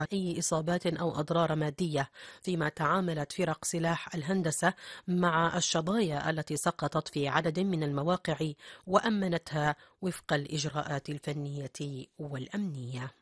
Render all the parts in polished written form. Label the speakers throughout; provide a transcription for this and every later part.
Speaker 1: أي إصابات أو أضرار مادية، فيما تعاملت فرق سلاح الهندسة مع الشظايا التي سقطت في عدد من المواقع وأمنتها وفق الإجراءات الفنية والأمنية.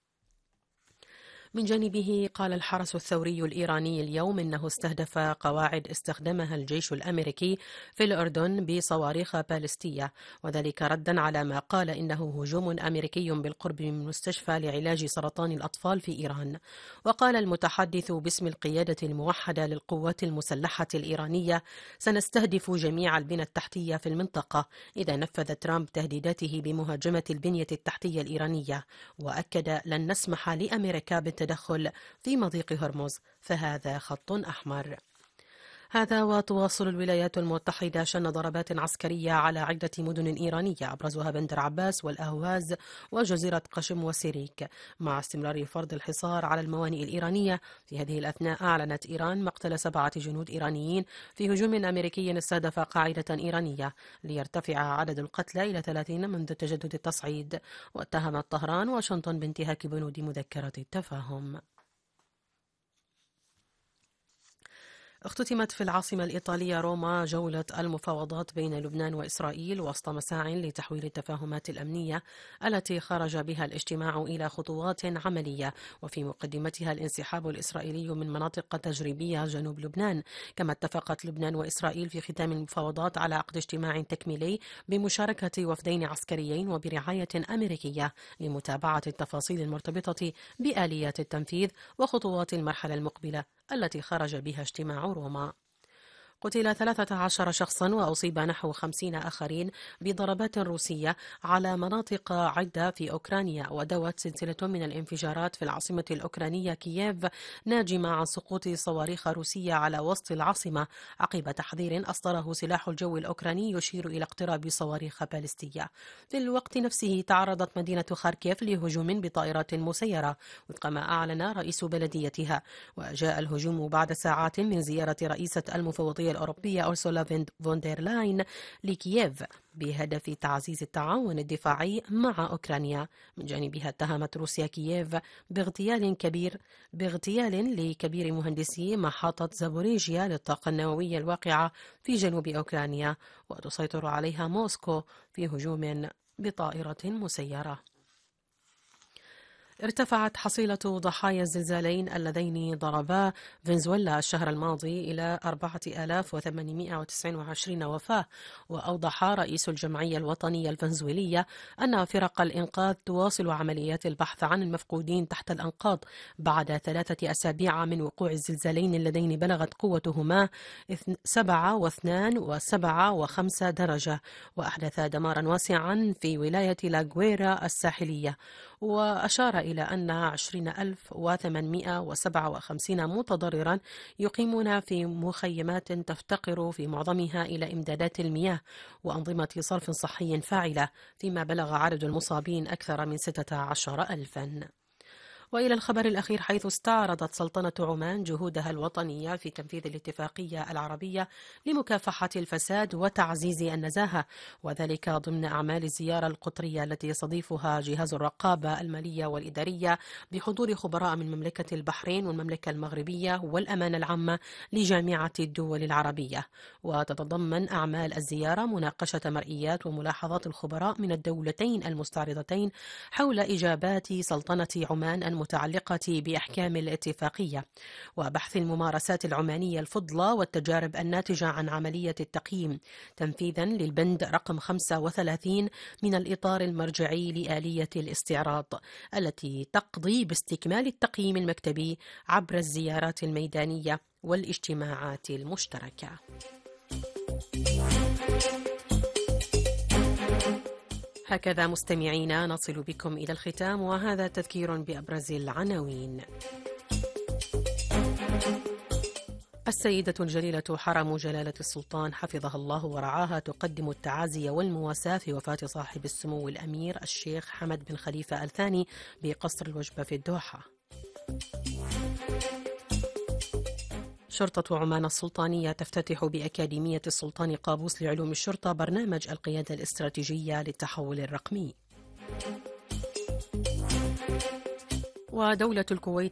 Speaker 1: من جانبه قال الحرس الثوري الإيراني اليوم إنه استهدف قواعد استخدمها الجيش الأمريكي في الأردن بصواريخ باليستية، وذلك ردا على ما قال إنه هجوم أمريكي بالقرب من مستشفى لعلاج سرطان الأطفال في إيران. وقال المتحدث باسم القيادة الموحدة للقوات المسلحة الإيرانية: سنستهدف جميع البنى التحتية في المنطقة إذا نفذ ترامب تهديداته بمهاجمة البنية التحتية الإيرانية، وأكد: لن نسمح لأمريكا بالتدخل في مضيق هرمز، فهذا خط أحمر. هذا وتواصل الولايات المتحدة شن ضربات عسكرية على عدة مدن إيرانية أبرزها بندر عباس والأهواز وجزيرة قشم وسيريك، مع استمرار فرض الحصار على الموانئ الإيرانية. في هذه الأثناء أعلنت إيران مقتل 7 جنود إيرانيين في هجوم أمريكي استهدف قاعدة إيرانية، ليرتفع عدد القتلى إلى 30 منذ تجدد التصعيد. واتهمت طهران واشنطن بانتهاك بنود مذكرة التفاهم. اختتمت في العاصمة الإيطالية روما جولة المفاوضات بين لبنان وإسرائيل وسط مساع لتحويل التفاهمات الأمنية التي خرج بها الاجتماع إلى خطوات عملية، وفي مقدمتها الانسحاب الإسرائيلي من مناطق تجريبية جنوب لبنان. كما اتفقت لبنان وإسرائيل في ختام المفاوضات على عقد اجتماع تكميلي بمشاركة وفدين عسكريين وبرعاية أمريكية لمتابعة التفاصيل المرتبطة بآليات التنفيذ وخطوات المرحلة المقبلة التي خرج بها اجتماع روما. قتل 13 شخصا وأصيب نحو 50 آخرين بضربات روسية على مناطق عدة في أوكرانيا، ودوت سلسلة من الانفجارات في العاصمة الأوكرانية كييف ناجمة عن سقوط صواريخ روسية على وسط العاصمة، عقب تحذير أصدره سلاح الجو الأوكراني يشير إلى اقتراب صواريخ باليستية. في الوقت نفسه تعرضت مدينة خاركيف لهجوم بطائرات مسيرة وفق ما أعلن رئيس بلديتها، وجاء الهجوم بعد ساعات من زيارة رئيسة المفوضية الأوروبية أورسولا فوندر لاين لكييف بهدف تعزيز التعاون الدفاعي مع أوكرانيا. من جانبها اتهمت روسيا كييف باغتيال لكبير مهندسي محطة زابوريجيا للطاقة النووية الواقعة في جنوب أوكرانيا، وتسيطر عليها موسكو في هجوم بطائرة مسيرة. ارتفعت حصيلة ضحايا الزلزالين اللذين ضربا فنزويلا الشهر الماضي إلى 4829 وفاة. وأوضح رئيس الجمعية الوطنية الفنزويلية أن فرق الإنقاذ تواصل عمليات البحث عن المفقودين تحت الأنقاض بعد 3 أسابيع من وقوع الزلزالين اللذين بلغت قوتهما 7.2 و7.5 درجة، وأحدث دمارا واسعا في ولاية لاغويرا الساحلية. وأشار إلى أن 20,857 متضررا يقيمون في مخيمات تفتقر في معظمها إلى إمدادات المياه وأنظمة صرف صحي فاعلة، فيما بلغ عدد المصابين أكثر من 16,000. وإلى الخبر الأخير، حيث استعرضت سلطنة عمان جهودها الوطنية في تنفيذ الاتفاقية العربية لمكافحة الفساد وتعزيز النزاهة، وذلك ضمن أعمال الزيارة القطرية التي يستضيفها جهاز الرقابة المالية والإدارية بحضور خبراء من مملكة البحرين والمملكة المغربية والأمانة العامة لجامعة الدول العربية. وتتضمن أعمال الزيارة مناقشة مرئيات وملاحظات الخبراء من الدولتين المستعرضتين حول إجابات سلطنة عمان المتعلقة بأحكام الاتفاقية، وبحث الممارسات العمانية الفضلى والتجارب الناتجة عن عملية التقييم، تنفيذا للبند رقم 35 من الإطار المرجعي لآلية الاستعراض التي تقضي باستكمال التقييم المكتبي عبر الزيارات الميدانية والاجتماعات المشتركة. هكذا مستمعينا نصل بكم إلى الختام، وهذا تذكير بأبرز العناوين. السيدة الجليلة حرم جلالة السلطان حفظها الله ورعاها تقدم التعازي والمواساة في وفاة صاحب السمو الأمير الشيخ حمد بن خليفة الثاني بقصر الوجبة في الدوحة. شرطة عمان السلطانية تفتتح بأكاديمية السلطان قابوس لعلوم الشرطة برنامج القيادة الاستراتيجية للتحول الرقمي. ودولة الكويت